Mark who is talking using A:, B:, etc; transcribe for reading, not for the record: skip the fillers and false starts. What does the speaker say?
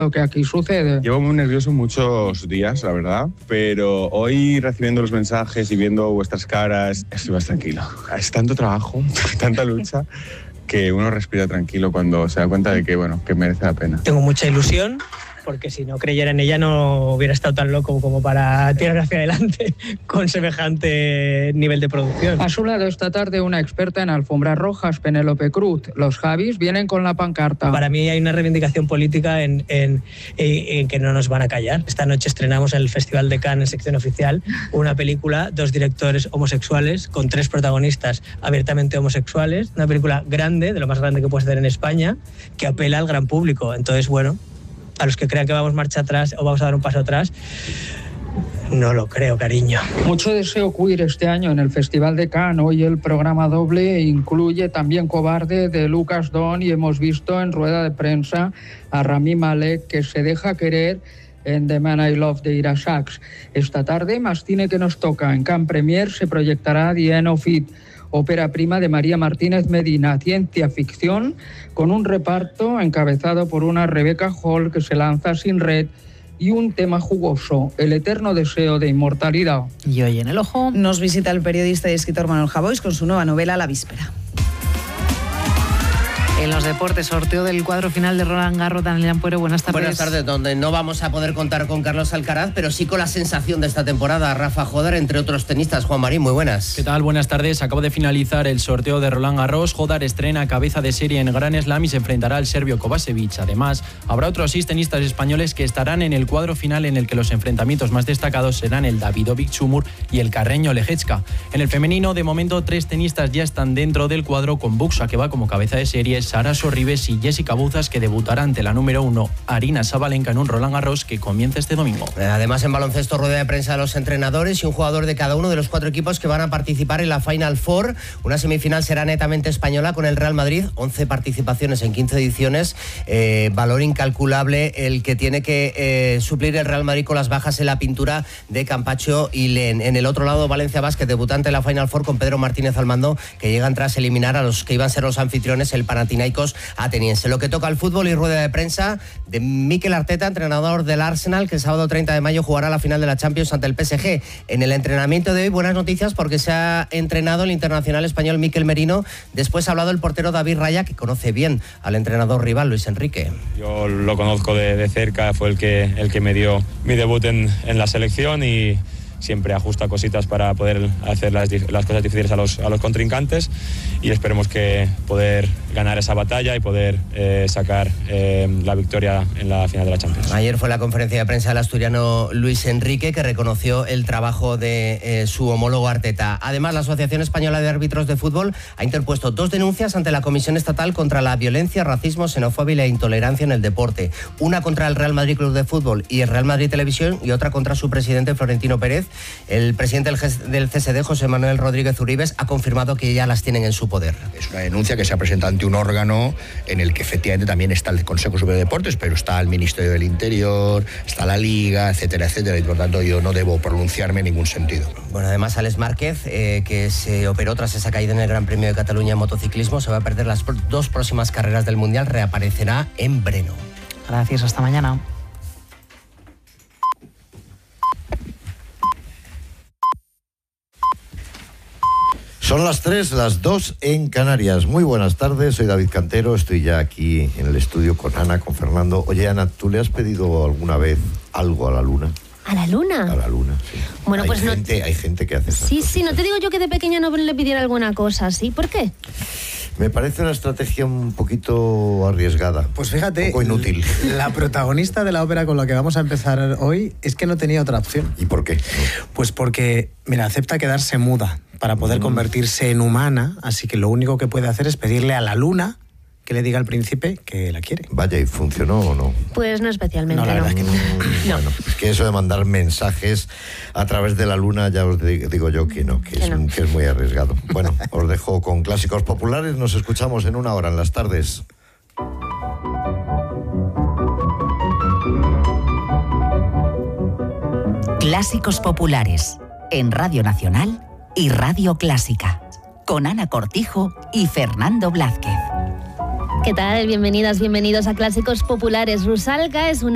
A: lo que aquí sucede.
B: Llevo muy nervioso muchos días, la verdad, pero hoy recibiendo los mensajes y viendo vuestras caras, estoy más tranquilo. Es tanto trabajo, tanta lucha, que uno respira tranquilo cuando se da cuenta de que, bueno, que merece la pena.
C: Tengo mucha ilusión, porque si no creyera en ella no hubiera estado tan loco como para tirar hacia adelante con semejante nivel de producción.
A: A su lado esta tarde una experta en alfombras rojas, Penélope Cruz. Los Javis vienen con la pancarta.
C: Para mí hay una reivindicación política en que no nos van a callar. Esta noche estrenamos en el Festival de Cannes, en sección oficial, una película, 2 directores homosexuales con 3 protagonistas abiertamente homosexuales. Una película grande, de lo más grande que puede ser en España, que apela al gran público. Entonces, bueno, a los que crean que vamos marcha atrás o vamos a dar un paso atrás, no lo creo, cariño.
A: Mucho deseo queer este año en el Festival de Cannes. Hoy el programa doble incluye también Cobarde de Lucas Don y hemos visto en rueda de prensa a Rami Malek, que se deja querer en The Man I Love de Ira Sachs. Esta tarde más cine que nos toca. En Cannes Premier se proyectará The End of It, ópera prima de María Martínez Medina, ciencia ficción, con un reparto encabezado por una Rebecca Hall que se lanza sin red y un tema jugoso, el eterno deseo de inmortalidad.
D: Y hoy en El Ojo nos visita el periodista y escritor Manuel Javois con su nueva novela La Víspera. En los deportes, sorteo del cuadro final de Roland Garros. Daniel Ampuero, buenas tardes.
E: Buenas tardes, donde no vamos a poder contar con Carlos Alcaraz, pero sí con la sensación de esta temporada, Rafa Jodar, entre otros tenistas. Juan Marín, muy buenas.
F: ¿Qué tal? Buenas tardes. Acaba de finalizar el sorteo de Roland Garros. Jodar estrena cabeza de serie en Grand Slam y se enfrentará al serbio Kovačević. Además, habrá otros 6 tenistas españoles que estarán en el cuadro final, en el que los enfrentamientos más destacados serán el Davidovic Chumur y el carreño Leječka. En el femenino, de momento, 3 tenistas ya están dentro del cuadro, con Buxa, que va como cabeza de serie, Sara Sorribes y Jessica Buzas, que debutará ante la número 1, Aryna Sabalenka, en un Roland Garros que comienza este domingo.
E: Además, en baloncesto, rueda de prensa de los entrenadores y un jugador de cada uno de los 4 equipos que van a participar en la Final Four. Una semifinal será netamente española con el Real Madrid, 11 participaciones en 15 ediciones, valor incalculable el que tiene que suplir el Real Madrid con las bajas en la pintura de Campacho y Len. En el otro lado, Valencia Basket, debutante en la Final Four con Pedro Martínez al mando, que llegan tras eliminar a los que iban a ser los anfitriones, el Panathinaikos ateniense. Lo que toca al fútbol y rueda de prensa de Mikel Arteta, entrenador del Arsenal, que el sábado 30 de mayo jugará la final de la Champions ante el PSG. En el entrenamiento de hoy, buenas noticias porque se ha entrenado el internacional español Mikel Merino. Después ha hablado el portero David Raya, que conoce bien al entrenador rival Luis Enrique.
G: Yo lo conozco de cerca, fue el que me dio mi debut en la selección y siempre ajusta cositas para poder hacer las cosas difíciles a los contrincantes y esperemos que poder ganar esa batalla y poder sacar la victoria en la final de la Champions.
E: Ayer fue la conferencia de prensa del asturiano Luis Enrique, que reconoció el trabajo de su homólogo Arteta. Además, la Asociación Española de Árbitros de Fútbol ha interpuesto 2 denuncias ante la Comisión Estatal contra la violencia, racismo, xenofobia y la intolerancia en el deporte. Una contra el Real Madrid Club de Fútbol y el Real Madrid Televisión y otra contra su presidente Florentino Pérez. El presidente del CSD, José Manuel Rodríguez Uribes, ha confirmado que ya las tienen en su poder.
H: Es una denuncia que se ha presentado ante un órgano en el que efectivamente también está el Consejo Superior de Deportes, pero está el Ministerio del Interior, está la Liga, etcétera, etcétera, y por tanto yo no debo pronunciarme en ningún sentido.
E: Bueno, además Alex Márquez, que se operó tras esa caída en el Gran Premio de Cataluña en motociclismo, se va a perder las 2 próximas carreras del Mundial, reaparecerá en Breno.
D: Gracias, hasta mañana.
I: Son las 3, las 2 en Canarias. Muy buenas tardes, soy David Cantero, estoy ya aquí en el estudio con Ana, con Fernando. Oye, Ana, ¿tú le has pedido alguna vez algo a la luna?
J: ¿A la luna?
I: A la luna, sí.
J: Bueno,
I: hay gente que hace esas cosas.
J: Sí, no te digo yo que de pequeña no le pidiera alguna cosa, ¿sí? ¿Por qué?
I: Me parece una estrategia un poquito arriesgada.
K: Pues fíjate,
I: un poco inútil.
K: La protagonista de la ópera con la que vamos a empezar hoy es que no tenía otra opción.
I: ¿Y por qué?
K: Pues porque, mira, acepta quedarse muda para poder convertirse en humana, así que lo único que puede hacer es pedirle a la luna que le diga al príncipe que la quiere.
I: Vaya, ¿y funcionó o no?
J: Pues no especialmente.
K: No, la verdad es que no.
I: Bueno, es que eso de mandar mensajes a través de la luna, ya os digo yo que no, que es muy arriesgado. Bueno, os dejo con clásicos populares, nos escuchamos en 1 hora en las tardes.
L: Clásicos populares, en Radio Nacional y Radio Clásica, con Ana Cortijo y Fernando Blázquez.
J: ¿Qué tal? Bienvenidas, bienvenidos a Clásicos Populares. Rusalka es una